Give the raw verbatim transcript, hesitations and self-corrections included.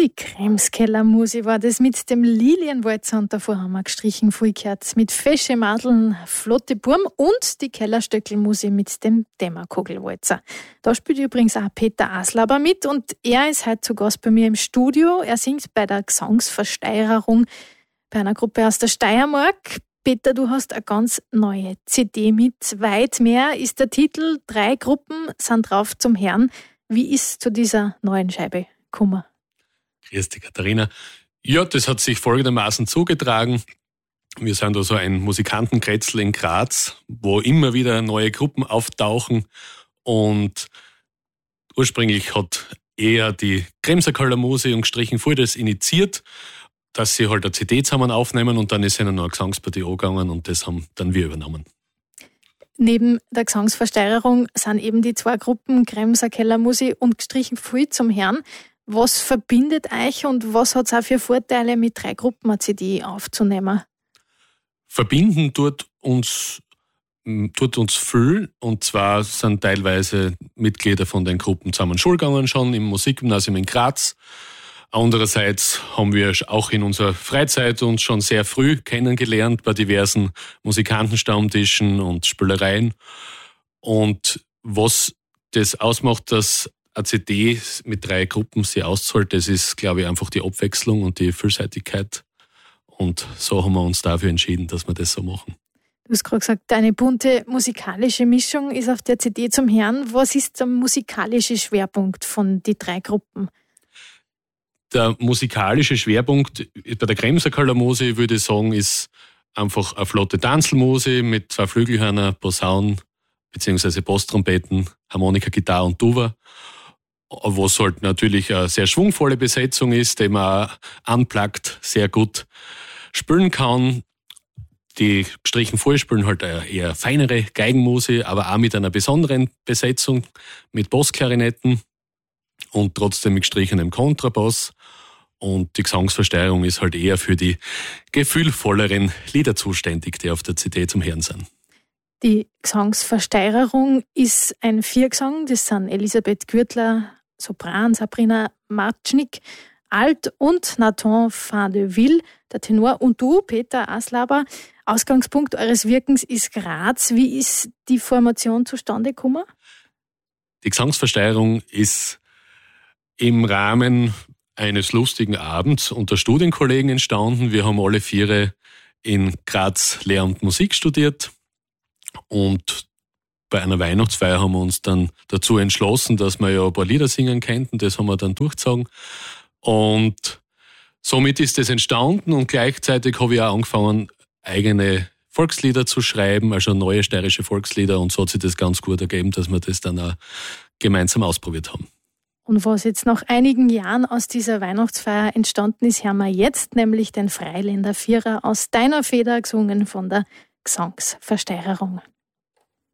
Die Kremskeller-Musi war das mit dem Lilienwalzer und davor haben wir gestrichen viel gehört mit Fesche Madeln, Flotte Burm und die Kellerstöckel-Musi mit dem Dämmerkugelwalzer. Da spielt übrigens auch Peter Aslaber mit und er ist heute zu Gast bei mir im Studio. Er singt bei der Gesangsversteigerung bei einer Gruppe aus der Steiermark. Peter, du hast eine ganz neue C D mit. Weit mehr ist der Titel. Drei Gruppen sind drauf zum Herrn. Wie ist zu dieser neuen Scheibe gekommen? Grüß dich, Katharina. Ja, das hat sich folgendermaßen zugetragen. Wir sind da so ein Musikantenkretzel in Graz, wo immer wieder neue Gruppen auftauchen. Und ursprünglich hat eher die Kremskeller-Musi und gestrichen voll das initiiert, dass sie halt eine C D zusammen aufnehmen und dann ist ihnen noch eine Gesangspartie angegangen und das haben dann wir übernommen. Neben der Gesangsversteigerung sind eben die zwei Gruppen Kremskeller-Musi und gestrichen voll zum Herrn. Was verbindet euch und was hat es auch für Vorteile, mit drei Gruppen eine C D aufzunehmen? Verbinden tut uns, tut uns viel. Und zwar sind teilweise Mitglieder von den Gruppen zusammen Schule gegangen schon im Musikgymnasium in Graz. Andererseits haben wir auch in unserer Freizeit uns schon sehr früh kennengelernt bei diversen Musikantenstammtischen und Spielereien. Und was das ausmacht, dass eine C D mit drei Gruppen sie auszahlt, das ist, glaube ich, einfach die Abwechslung und die Vielseitigkeit. Und so haben wir uns dafür entschieden, dass wir das so machen. Du hast gerade gesagt, eine bunte musikalische Mischung ist auf der C D zum Herrn. Was ist der musikalische Schwerpunkt von den drei Gruppen? Der musikalische Schwerpunkt bei der Kremskeller-Musi, würde ich sagen, ist einfach eine flotte Tanzelmusi mit zwei Flügelhörner, Posaunen bzw. Basstrompeten, Harmonika, Gitarre und Tuba. Was halt natürlich eine sehr schwungvolle Besetzung ist, die man auch unplugged sehr gut spielen kann. Die gestrichen voll spielen halt eine eher feinere Geigenmusi, aber auch mit einer besonderen Besetzung mit Bassklarinetten und trotzdem mit gestrichenem Kontrabass. Und die Gesangsversteigerung ist halt eher für die gefühlvolleren Lieder zuständig, die auf der C D zum Hören sind. Die Gesangsversteigerung ist ein Viergesang. Das sind Elisabeth Gürtler, Sopran, Sabrina Martschnik, Alt und Nathan van de Ville, der Tenor, und du, Peter Aslaber. Ausgangspunkt eures Wirkens ist Graz. Wie ist die Formation zustande gekommen? Die Gesangsversteigerung ist im Rahmen eines lustigen Abends unter Studienkollegen entstanden. Wir haben alle vier in Graz Lehramt Musik studiert und bei einer Weihnachtsfeier haben wir uns dann dazu entschlossen, dass wir ja ein paar Lieder singen könnten. Das haben wir dann durchgezogen und somit ist das entstanden und gleichzeitig habe ich auch angefangen, eigene Volkslieder zu schreiben, also neue steirische Volkslieder, und so hat sich das ganz gut ergeben, dass wir das dann auch gemeinsam ausprobiert haben. Und was jetzt nach einigen Jahren aus dieser Weihnachtsfeier entstanden ist, hören wir jetzt nämlich den Freiländer Vierer aus deiner Feder, gesungen von der Gesangsversteigerung.